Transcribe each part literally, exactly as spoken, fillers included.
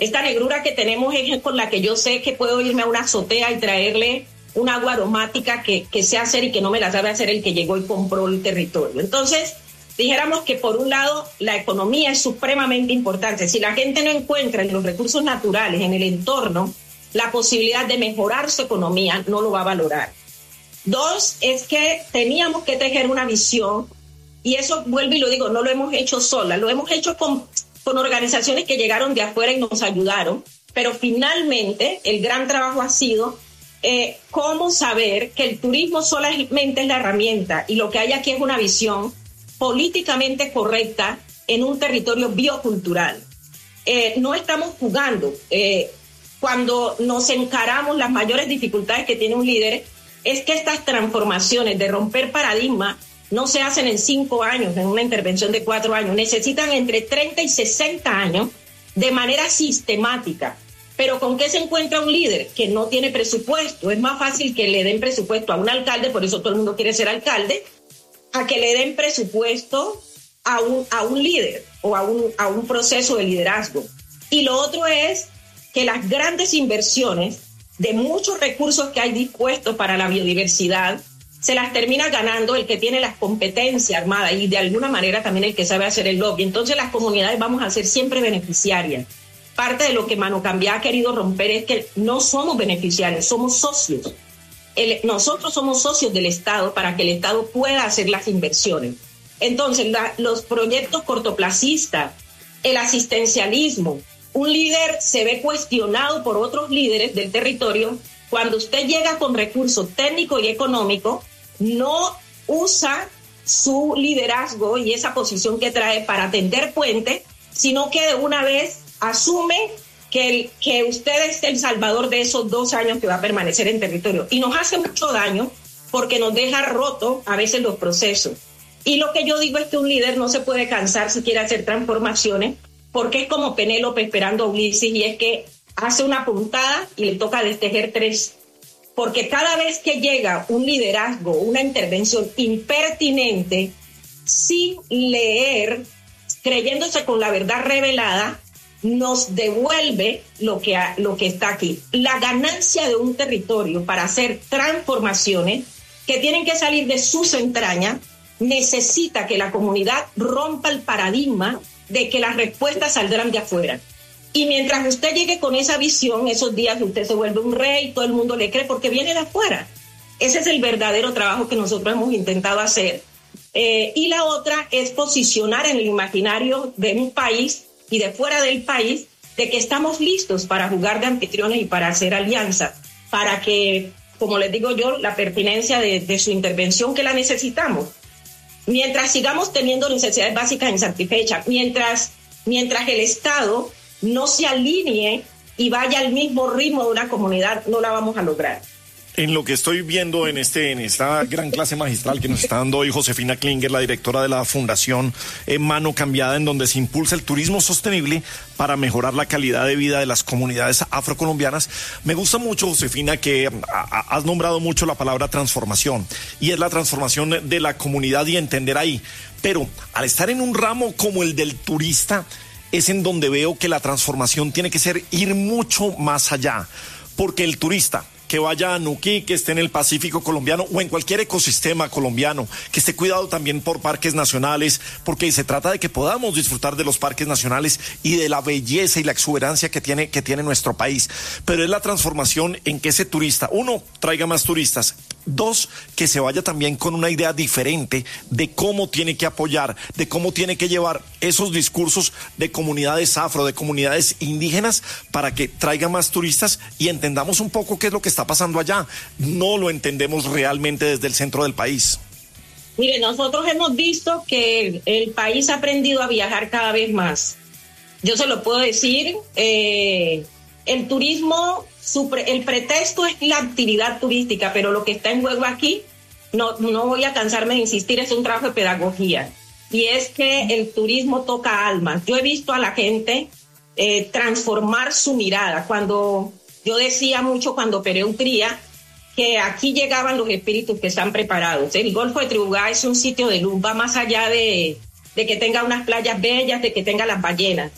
Esta negrura que tenemos es con la que yo sé que puedo irme a una azotea y traerle un agua aromática que, que sé hacer y que no me la sabe hacer el que llegó y compró el territorio. Entonces, dijéramos que por un lado la economía es supremamente importante. Si la gente no encuentra en los recursos naturales, en el entorno, la posibilidad de mejorar su economía, no lo va a valorar. Dos, es que teníamos que tejer una visión, y eso vuelvo y lo digo, no lo hemos hecho sola, lo hemos hecho con, con organizaciones que llegaron de afuera y nos ayudaron, pero finalmente el gran trabajo ha sido eh, cómo saber que el turismo solamente es la herramienta y lo que hay aquí es una visión políticamente correcta en un territorio biocultural. Eh, no estamos jugando. Eh, cuando nos encaramos las mayores dificultades que tiene un líder es que estas transformaciones de romper paradigma no se hacen en cinco años, en una intervención de cuatro años. Necesitan entre treinta y sesenta años de manera sistemática. Pero ¿con qué se encuentra un líder? Que no tiene presupuesto. Es más fácil que le den presupuesto a un alcalde, por eso todo el mundo quiere ser alcalde, a que le den presupuesto a un, a un líder o a un, a un proceso de liderazgo. Y lo otro es que las grandes inversiones de muchos recursos que hay dispuestos para la biodiversidad se las termina ganando el que tiene las competencias armadas y de alguna manera también el que sabe hacer el lobby. Entonces las comunidades vamos a ser siempre beneficiarias. Parte de lo que Mano Cambiá ha querido romper es que no somos beneficiarios, somos socios. El, nosotros somos socios del Estado para que el Estado pueda hacer las inversiones. Entonces la, los proyectos cortoplacistas, el asistencialismo, un líder se ve cuestionado por otros líderes del territorio. Cuando usted llega con recursos técnicos y económicos, no usa su liderazgo y esa posición que trae para tender puentes, sino que de una vez asume que, el, que usted es el salvador de esos dos años que va a permanecer en territorio. Y nos hace mucho daño porque nos deja roto a veces los procesos. Y lo que yo digo es que un líder no se puede cansar si quiere hacer transformaciones, porque es como Penélope esperando a Ulises, y es que hace una puntada y le toca destejer tres. Porque cada vez que llega un liderazgo, una intervención impertinente, sin leer, creyéndose con la verdad revelada, nos devuelve lo que, ha, lo que está aquí. La ganancia de un territorio para hacer transformaciones que tienen que salir de sus entrañas necesita que la comunidad rompa el paradigma de que las respuestas saldrán de afuera. Y mientras usted llegue con esa visión, esos días usted se vuelve un rey, todo el mundo le cree porque viene de afuera. Ese es el verdadero trabajo que nosotros hemos intentado hacer. Eh, y la otra es posicionar en el imaginario de un país y de fuera del país de que estamos listos para jugar de anfitriones y para hacer alianzas, para que, como les digo yo, la pertinencia de, de su intervención que la necesitamos. Mientras sigamos teniendo necesidades básicas insatisfechas, mientras, mientras el Estado no se alinee y vaya al mismo ritmo de una comunidad, no la vamos a lograr. En lo que estoy viendo en este en esta gran clase magistral que nos está dando hoy Josefina Klinger, la directora de la Fundación eh, Mano Cambiada, en donde se impulsa el turismo sostenible para mejorar la calidad de vida de las comunidades afrocolombianas. Me gusta mucho, Josefina, que a, has nombrado mucho la palabra transformación, y es la transformación de la comunidad y entender ahí. Pero al estar en un ramo como el del turista, es en donde veo que la transformación tiene que ser ir mucho más allá, porque el turista que vaya a Nuquí, que esté en el Pacífico colombiano o en cualquier ecosistema colombiano, que esté cuidado también por parques nacionales, porque se trata de que podamos disfrutar de los parques nacionales y de la belleza y la exuberancia que tiene, que tiene nuestro país. Pero es la transformación en que ese turista, uno, traiga más turistas, dos, que se vaya también con una idea diferente de cómo tiene que apoyar, de cómo tiene que llevar esos discursos de comunidades afro, de comunidades indígenas, para que traiga más turistas y entendamos un poco qué es lo que está pasando allá. No lo entendemos realmente desde el centro del país. Mire, nosotros hemos visto que el país ha aprendido a viajar cada vez más. Yo se lo puedo decir, eh, el turismo, su pre, el pretexto es la actividad turística, pero lo que está en juego aquí, no, no voy a cansarme de insistir, es un trabajo de pedagogía. Y es que el turismo toca almas. Yo he visto a la gente eh, transformar su mirada. Cuando yo decía mucho cuando operé un cría, que aquí llegaban los espíritus que están preparados. El Golfo de Tribugá es un sitio de luz, va más allá de, de que tenga unas playas bellas, de que tenga las ballenas.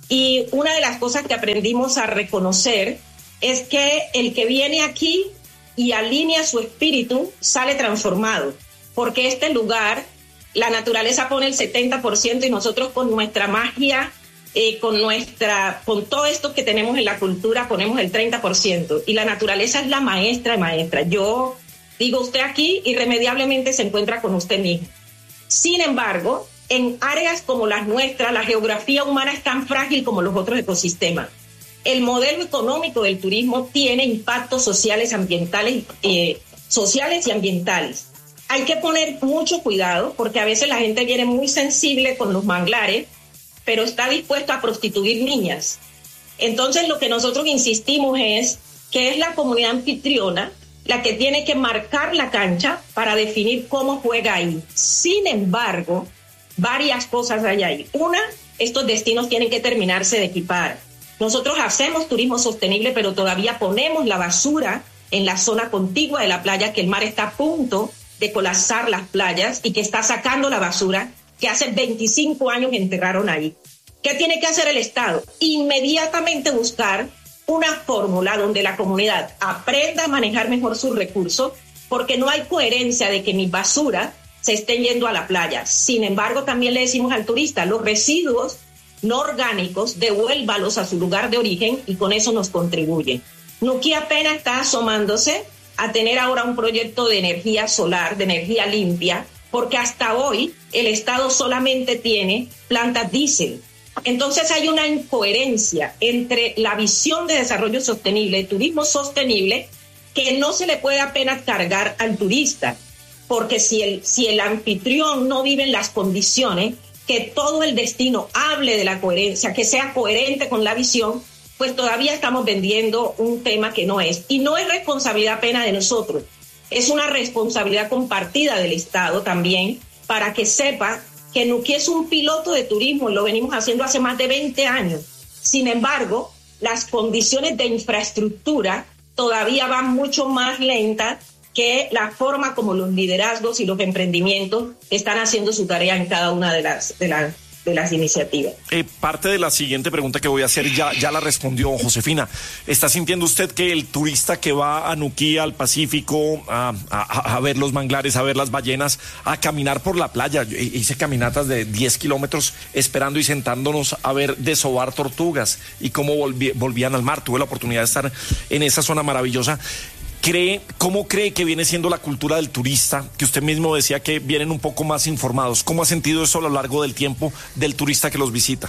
Y una de las cosas que aprendimos a reconocer es que el que viene aquí y alinea su espíritu sale transformado, porque este lugar, la naturaleza pone el setenta por ciento y nosotros con nuestra magia, eh, con nuestra, con todo esto que tenemos en la cultura ponemos el treinta por ciento, y la naturaleza es la maestra de maestra. Yo digo, usted aquí irremediablemente se encuentra con usted mismo. Sin embargo, en áreas como las nuestras, la geografía humana es tan frágil como los otros ecosistemas. El modelo económico del turismo tiene impactos sociales, ambientales, eh, sociales y ambientales. Hay que poner mucho cuidado porque a veces la gente viene muy sensible con los manglares, pero está dispuesto a prostituir niñas. Entonces lo que nosotros insistimos es que es la comunidad anfitriona la que tiene que marcar la cancha para definir cómo juega ahí. Sin embargo, varias cosas hay ahí. Una, estos destinos tienen que terminarse de equipar. Nosotros hacemos turismo sostenible, pero todavía ponemos la basura en la zona contigua de la playa, que el mar está a punto de colapsar las playas y que está sacando la basura que hace veinticinco años enterraron ahí. ¿Qué tiene que hacer el Estado? Inmediatamente buscar una fórmula donde la comunidad aprenda a manejar mejor sus recursos, porque no hay coherencia de que mi basura se estén yendo a la playa. Sin embargo, también le decimos al turista, los residuos no orgánicos, devuélvalos a su lugar de origen y con eso nos contribuyen. Nuquí apenas está asomándose a tener ahora un proyecto de energía solar, de energía limpia, porque hasta hoy el Estado solamente tiene plantas diésel. Entonces hay una incoherencia entre la visión de desarrollo sostenible, de turismo sostenible, que no se le puede apenas cargar al turista, porque si el, si el anfitrión no vive en las condiciones, que todo el destino hable de la coherencia, que sea coherente con la visión, pues todavía estamos vendiendo un tema que no es. Y no es responsabilidad apenas de nosotros, es una responsabilidad compartida del Estado también, para que sepa que Nuquí es un piloto de turismo, lo venimos haciendo hace más de veinte años. Sin embargo, las condiciones de infraestructura todavía van mucho más lentas que la forma como los liderazgos y los emprendimientos están haciendo su tarea en cada una de las, de las, de las iniciativas. Eh, parte de la siguiente pregunta que voy a hacer ya, ya la respondió Josefina. ¿Está sintiendo usted que el turista que va a Nuquí, al Pacífico, a, a, a ver los manglares, a ver las ballenas, a caminar por la playa? Yo hice caminatas de diez kilómetros esperando y sentándonos a ver desovar tortugas y cómo volví, volvían al mar. Tuve la oportunidad de estar en esa zona maravillosa. ¿Cree, ¿Cómo cree que viene siendo la cultura del turista? Que usted mismo decía que vienen un poco más informados. ¿Cómo ha sentido eso a lo largo del tiempo del turista que los visita?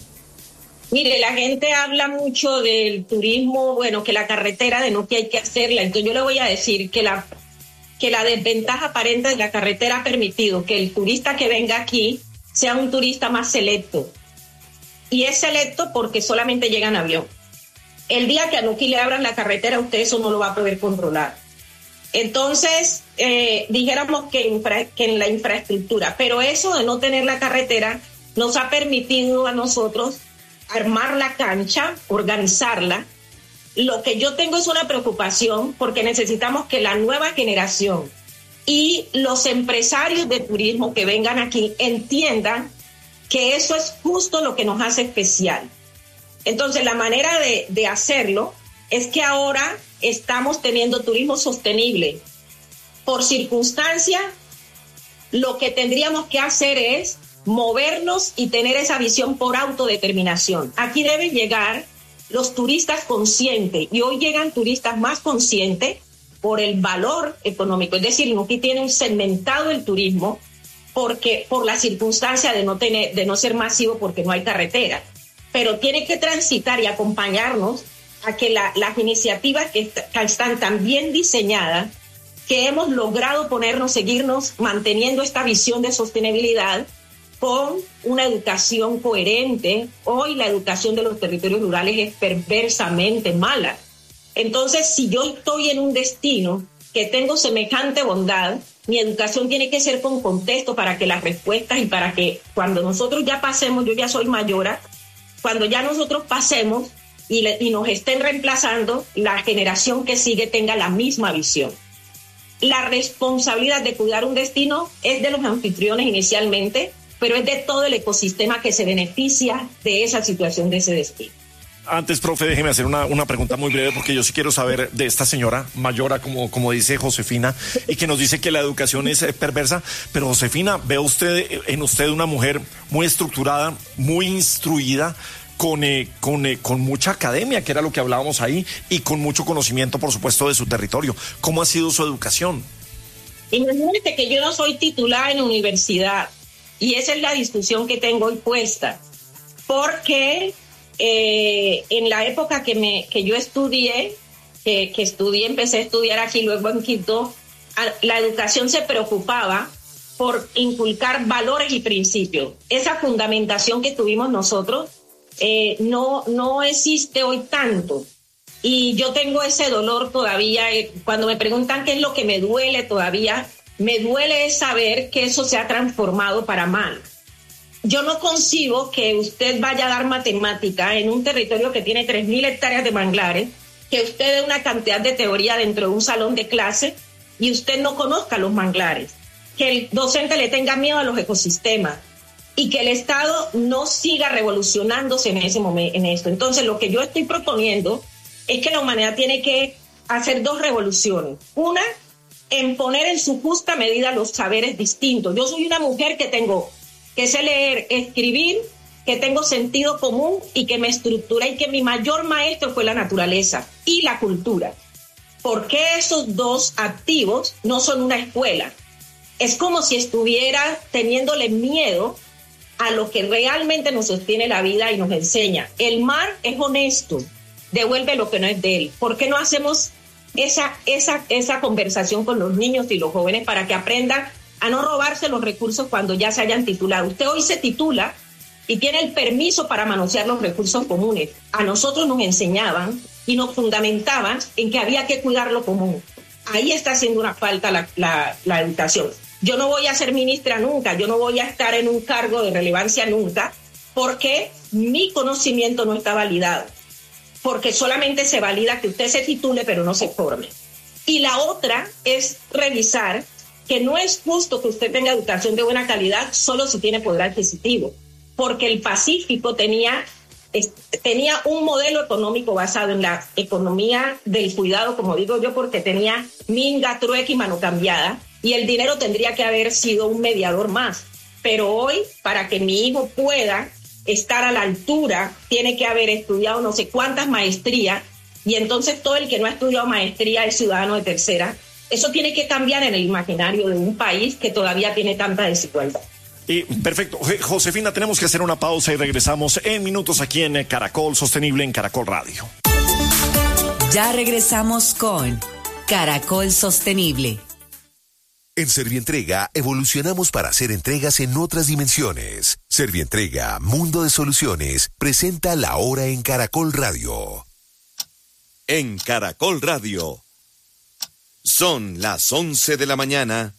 Mire, la gente habla mucho del turismo, bueno, que la carretera de Nuquí hay que hacerla. Entonces yo le voy a decir que la, que la desventaja aparente de la carretera ha permitido que el turista que venga aquí sea un turista más selecto. Y es selecto porque solamente llega en avión. El día que a Nuquí le abran la carretera, usted eso no lo va a poder controlar. Entonces, eh, dijéramos que, infra, que en la infraestructura, pero eso de no tener la carretera nos ha permitido a nosotros armar la cancha, organizarla. Lo que yo tengo es una preocupación porque necesitamos que la nueva generación y los empresarios de turismo que vengan aquí entiendan que eso es justo lo que nos hace especial. Entonces, la manera de, de hacerlo es que ahora estamos teniendo turismo sostenible. Por circunstancia, lo que tendríamos que hacer es movernos y tener esa visión por autodeterminación. Aquí deben llegar los turistas conscientes, y hoy llegan turistas más conscientes por el valor económico. Es decir, Nuquí tiene un segmentado el turismo porque por la circunstancia de no tener, de no ser masivo porque no hay carretera. Pero tiene que transitar y acompañarnos a que la, las iniciativas que, est- que están tan bien diseñadas, que hemos logrado ponernos, seguirnos manteniendo esta visión de sostenibilidad con una educación coherente. Hoy la educación de los territorios rurales es perversamente mala. Entonces, si yo estoy en un destino que tengo semejante bondad, mi educación tiene que ser con contexto para que las respuestas y para que cuando nosotros ya pasemos, yo ya soy mayora, cuando ya nosotros pasemos y, le, y nos estén reemplazando, la generación que sigue tenga la misma visión. La responsabilidad de cuidar un destino es de los anfitriones inicialmente, pero es de todo el ecosistema que se beneficia de esa situación, de ese despido. Antes, profe, déjeme hacer una, una pregunta muy breve, porque yo sí quiero saber de esta señora Mayora, como, como dice Josefina, y que nos dice que la educación es eh, perversa. Pero, Josefina, ve usted en usted una mujer muy estructurada, muy instruida, con, eh, con, eh, con mucha academia, que era lo que hablábamos ahí, y con mucho conocimiento, por supuesto, de su territorio. ¿Cómo ha sido su educación? Imagínate que yo no soy titulada en universidad, y esa es la discusión que tengo hoy puesta, porque eh, en la época que, me, que yo estudié, que, que estudié, empecé a estudiar aquí, luego en Quito, la educación se preocupaba por inculcar valores y principios. Esa fundamentación que tuvimos nosotros eh, no, no existe hoy tanto. Y yo tengo ese dolor todavía. Eh, cuando me preguntan qué es lo que me duele todavía, me duele saber que eso se ha transformado para mal. Yo no concibo que usted vaya a dar matemática en un territorio que tiene tres mil hectáreas de manglares, que usted dé una cantidad de teoría dentro de un salón de clase y usted no conozca los manglares, que el docente le tenga miedo a los ecosistemas y que el Estado no siga revolucionándose en ese momento, en esto. Entonces, lo que yo estoy proponiendo es que la humanidad tiene que hacer dos revoluciones. Una, en poner en su justa medida los saberes distintos. Yo soy una mujer que tengo que sé leer, escribir, que tengo sentido común y que me estructura, y que mi mayor maestro fue la naturaleza y la cultura. ¿Por qué esos dos activos no son una escuela? Es como si estuviera teniéndole miedo a lo que realmente nos sostiene la vida y nos enseña. El mar es honesto, devuelve lo que no es de él. ¿Por qué no hacemos esa, esa, esa conversación con los niños y los jóvenes para que aprendan a no robarse los recursos cuando ya se hayan titulado? Usted hoy se titula y tiene el permiso para manosear los recursos comunes. A nosotros nos enseñaban y nos fundamentaban en que había que cuidar lo común. Ahí está haciendo una falta la, la, la educación. Yo no voy a ser ministra nunca, yo no voy a estar en un cargo de relevancia nunca, porque mi conocimiento no está validado, porque solamente se valida que usted se titule pero no se forme. Y la otra es revisar que no es justo que usted tenga educación de buena calidad solo si tiene poder adquisitivo, porque el Pacífico tenía, es, tenía un modelo económico basado en la economía del cuidado, como digo yo, porque tenía minga, trueque y mano cambiada, y el dinero tendría que haber sido un mediador más. Pero hoy, para que mi hijo pueda estar a la altura, tiene que haber estudiado no sé cuántas maestrías, y entonces todo el que no ha estudiado maestría es ciudadano de tercera. Eso tiene que cambiar en el imaginario de un país que todavía tiene tanta desigualdad. Y, perfecto. Josefina, tenemos que hacer una pausa y regresamos en minutos aquí en Caracol Sostenible, en Caracol Radio. Ya regresamos con Caracol Sostenible. En Servientrega evolucionamos para hacer entregas en otras dimensiones. Servientrega, Mundo de Soluciones, presenta La Hora en Caracol Radio. En Caracol Radio. Son las once de la mañana.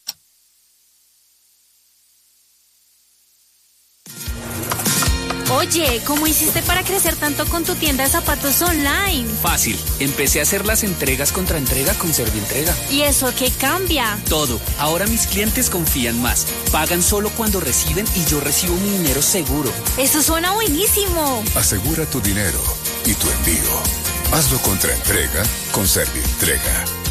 Oye, ¿cómo hiciste para crecer tanto con tu tienda de zapatos online? Fácil, empecé a hacer las entregas contra entrega con Servientrega. ¿Y eso qué cambia? Todo, ahora mis clientes confían más, pagan solo cuando reciben y yo recibo mi dinero seguro. Eso suena buenísimo. Asegura tu dinero y tu envío. Hazlo contra entrega con Servientrega.